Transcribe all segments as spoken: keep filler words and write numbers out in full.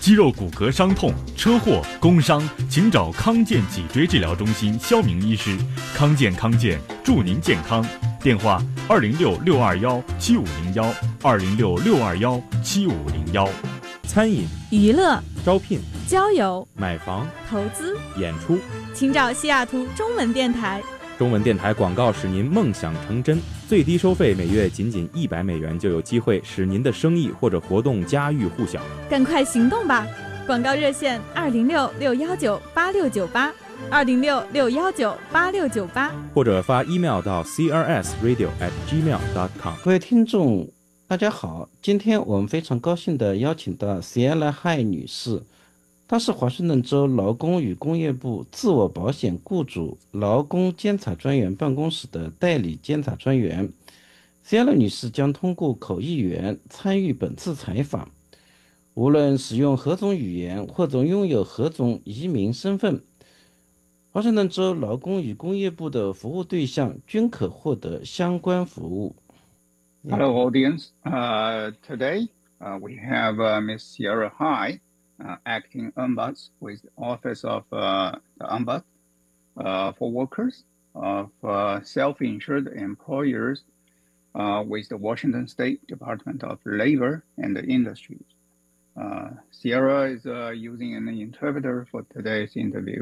肌肉骨骼伤痛、车祸、工伤，请找康健脊椎治疗中心肖明医师。康健康健，祝您健康。电话：二零六六二幺七五零幺，二零六六二幺七五零幺。 餐饮、 娱乐、 招聘、 交友、 买房、 投资、 演出， 请找西雅图中文电台。 中文电台广告使您梦想成真，最低收费每月仅仅一百美元，就有机会使您的生意或者活动家喻户晓。 赶快行动吧！广告热线：二零六六幺九八六九八，二零六六幺九八六九八， 或者发 email 到 c r s radio at gmail dot com。 各位听众，大家好，今天我们非常高兴地邀请到 Sierra Hai 女士，她是华盛顿州劳工与工业部自我保险雇主劳工监察专员办公室的代理监察专员。Sierra 女士将通过口译员参与本次采访，无论使用何种语言或者拥有何种移民身份，华盛顿州劳工与工业部的服务对象均可获得相关服务。 Hello, audience. Uh, today uh, we have uh, Miz Sierra Hai, uh, acting ombuds with the Office of uh, the Ombud uh, for Workers of uh, Self-Insured Employers uh, with the Washington State Department of Labor and Industries. Uh, Sierra is uh, using an interpreter for today's interview.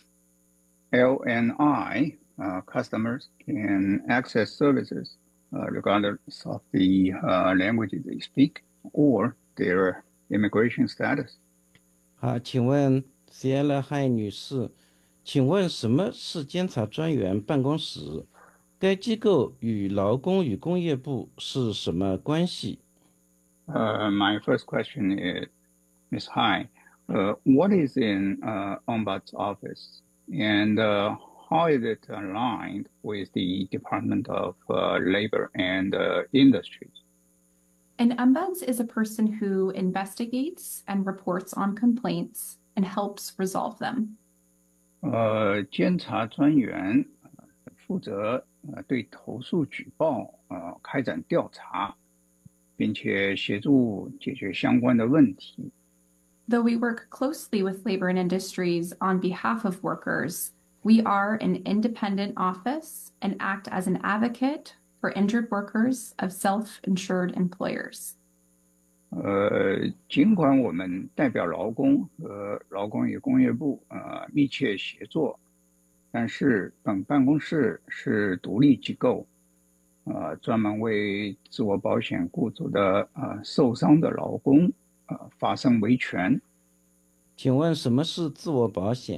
L and I uh, customers can access services Uh, regardless of the uh, language they speak or their immigration status. 好，请问 Sierra Hai 女士，请问什么是监察专员办公室？该机构与劳工与工业部是什么关系？ Uh, my first question is, Miz Hai, uh, what is in uh, Ombud's office and uh, how is it aligned with the Department of uh, Labor and uh, Industries? An ombuds is a person who investigates and reports on complaints and helps resolve them. 呃，监察专员负责呃对投诉举报呃开展调查，并且协助解决相关的问题。 Though we work closely with labor and industries on behalf of workers, we are an independent office and act as an advocate for injured workers of self-insured employers. 呃，尽管我们代表劳工和劳工与工业部呃密切协作，但是本办公室是独立机构，呃，专门为自我保险雇主的呃受伤的劳工呃发声维权。 请问什么是自我保险？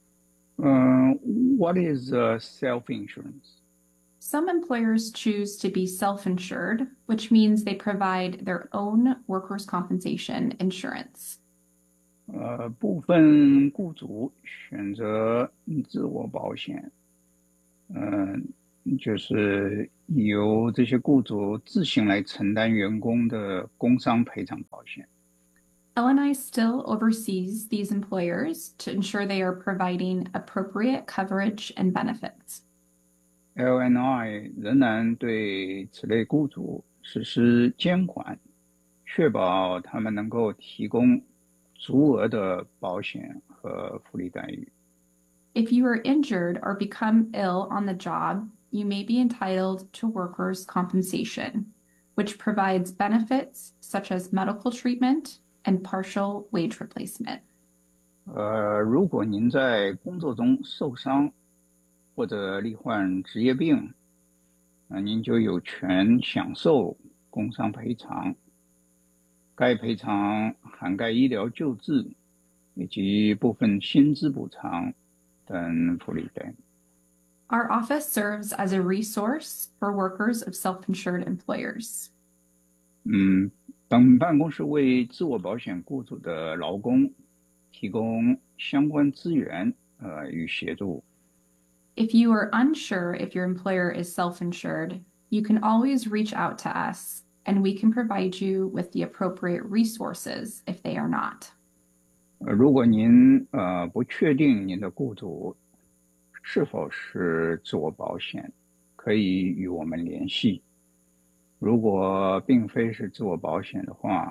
Um, what is uh, self-insurance? Some employers choose to be self-insured, which means they provide their own workers' compensation insurance. 呃，部分雇主选择自我保险，嗯、呃，就是由这些雇主自行来承担员工的工伤赔偿保险。 L and I still oversees these employers to ensure they are providing appropriate coverage and benefits. L and I 仍然对此类雇主实施监管，确保他们能够提供足额的保险和福利待遇。 If you are injured or become ill on the job, you may be entitled to workers' compensation, which provides benefits such as medical treatment and partial wage replacement. 呃，如果您在工作中受伤或者罹患职业病，那您就有权享受工伤赔偿。该赔偿涵盖医疗救治以及部分薪资补偿等福利待遇。 Our office serves as a resource for workers of self-insured employers. 嗯，本办公室为自我保险雇主的劳工提供相关资源呃与协助。 If you are unsure if your employer is self-insured, you can always reach out to us, and we can provide you with the appropriate resources if they are not. 呃，如果您呃不确定您的雇主是否是自我保险，可以与我们联系。如果并非是自我保险的话，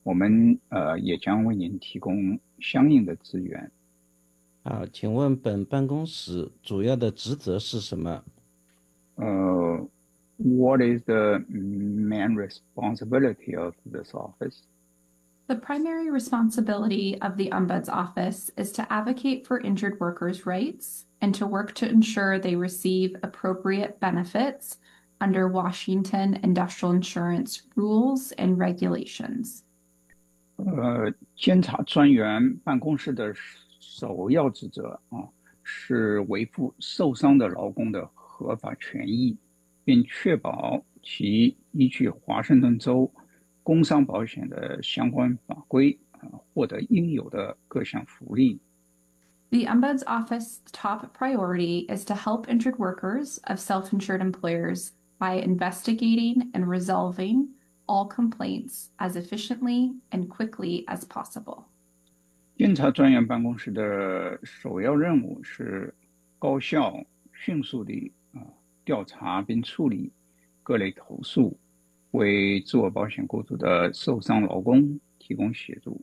我们呃也将为您提供相应的资源。 好，请问本办公室主要的职责是什么？ 呃 What is the main responsibility of this office? The primary responsibility of the Ombuds Office is to advocate for injured workers' rights and to work to ensure they receive appropriate benefits under Washington industrial insurance rules and regulations. 呃，监察专员办公室的首要职责啊，是维护受伤的劳工的合法权益，并确保其依据华盛顿州工伤保险的相关法规啊，获得应有的各项福利。 The Ombuds Office's top priority is to help injured workers of self-insured employers by investigating and resolving all complaints as efficiently and quickly as possible. 监察专员办公室的首要任务是高效、迅速地啊调查并处理各类投诉，为自我保险雇主的受伤劳工提供协助。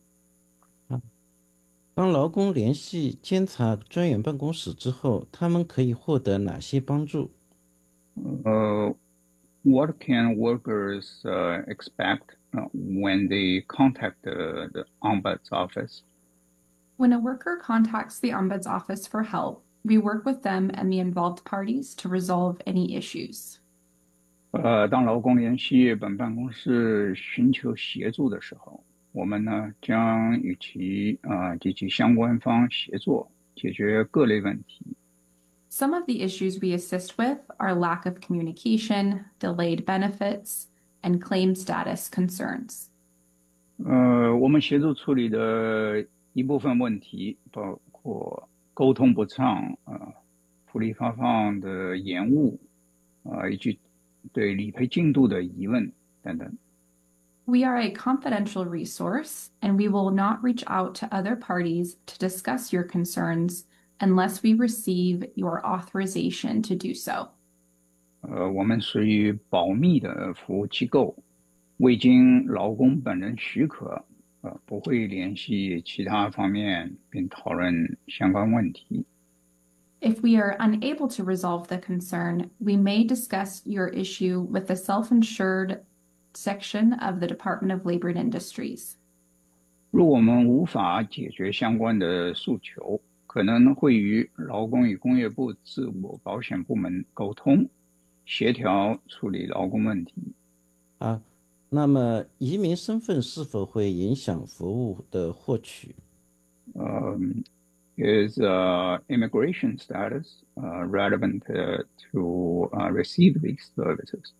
当劳工联系监察专员办公室之后，他们可以获得哪些帮助？ 呃 What can workers uh, expect uh, when they contact the, the Ombuds office? When a worker contacts the Ombuds Office for help, we work with them and the involved parties to resolve any issues. 呃，当劳工联系本办公室寻求协助的时候，我们呢将与其呃及其相关方协作，解决各类问题。 Some of the issues we assist with are lack of communication, delayed benefits, and claim status concerns. 呃，我们协助处理的一部分问题包括沟通不畅、呃，福利发放的延误，啊、呃，以及对理赔进度的疑问等等。 We are a confidential resource, and we will not reach out to other parties to discuss your concerns unless we receive your authorization to do so. 呃，我们属于保密的服务机构，未经劳工本人许可，呃，不会联系其他方面并讨论相关问题。 If we are unable to resolve the concern, we may discuss your issue with the self-insured section of the Department of Labor and Industries. 如果我们无法解决相关的诉求，可能会与劳工与工业部自我保险部门沟通，协调处理劳工问题。 啊，那么移民身份是否会影响服务的获取？ 呃、um, Is uh, immigration status uh, relevant uh, to uh, receive these services?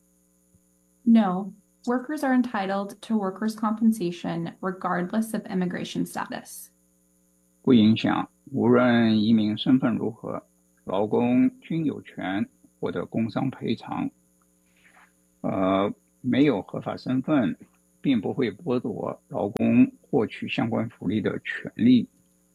No. Workers are entitled to workers' compensation regardless of immigration status. 不影响，无论移民身份如何，劳工均有权获得工伤赔偿。呃，没有合法身份，并不会剥夺劳工获取相关福利的权利。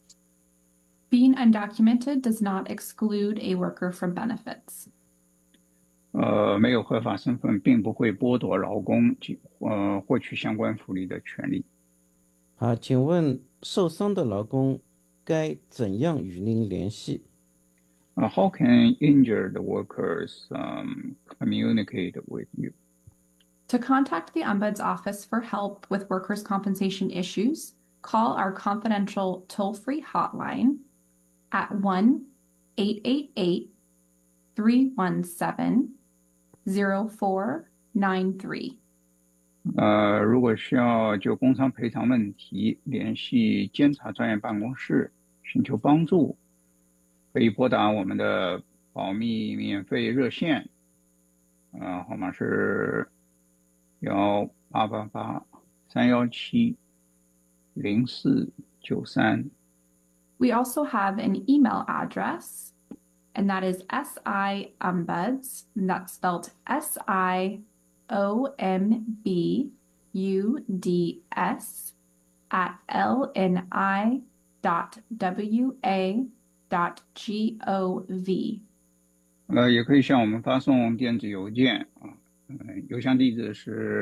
Being undocumented does not exclude a worker from benefits. 呃，没有合法身份，并不会剥夺劳工及呃获取相关福利的权利。 好，请问受伤的劳工该怎样与您联系？ Uh, how can injured workers um, communicate with you? To contact the Ombuds Office for help with workers' compensation issues, call our confidential toll-free hotline at one eight eight eight, three one seven, zero four nine three. 呃，如果需要就工伤赔偿问题联系监察专员办公室寻求帮助，可以拨打我们的保密免费热线，呃，号码是幺八八八三幺七零四九三。 We also have an email address, and that is siombuds, and that's spelled S I O M B U D S at L N I dot W A dot G O V. 呃，也可以向我们发送电子邮件啊，嗯、呃，邮箱地址是